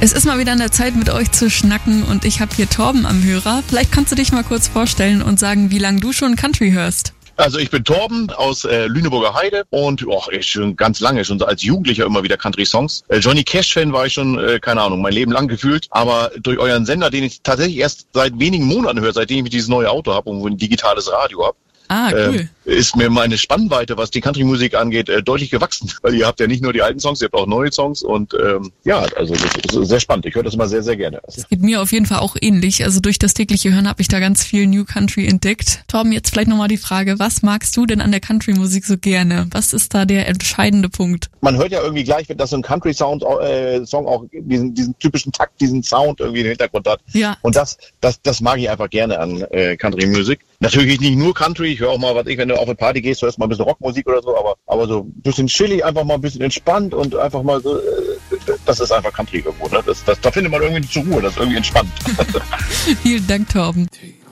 Es ist mal wieder an der Zeit, mit euch zu schnacken und ich habe hier Torben am Hörer. Vielleicht kannst du dich mal kurz vorstellen und sagen, wie lange du schon Country hörst. Also ich bin Torben aus Lüneburger Heide und ich schon ganz lange, schon als Jugendlicher immer wieder Country-Songs. Johnny Cash-Fan war ich schon, keine Ahnung, mein Leben lang gefühlt. Aber durch euren Sender, den ich tatsächlich erst seit wenigen Monaten höre, seitdem ich dieses neue Auto habe und ein digitales Radio habe, cool. Ist mir meine Spannweite, was die Country-Musik angeht, deutlich gewachsen. Weil ihr habt ja nicht nur die alten Songs, ihr habt auch neue Songs und also das ist sehr spannend. Ich höre das immer sehr, sehr gerne. Es geht mir auf jeden Fall auch ähnlich. Also durch das tägliche Hören habe ich da ganz viel New Country entdeckt. Torben, jetzt vielleicht nochmal die Frage, was magst du denn an der Country-Musik so gerne? Was ist da der entscheidende Punkt? Man hört ja irgendwie gleich, dass so ein Country-Song auch diesen typischen Takt, diesen Sound irgendwie im Hintergrund hat. Ja. Und das mag ich einfach gerne an Country-Musik. Natürlich nicht nur Country, ich höre auch mal, wenn du auf eine Party gehst, hörst mal ein bisschen Rockmusik oder so, aber so ein bisschen chillig, einfach mal ein bisschen entspannt und einfach mal so, das ist einfach Country irgendwo, ne? Da findet man irgendwie zur Ruhe, das ist irgendwie entspannt. Vielen Dank, Torben.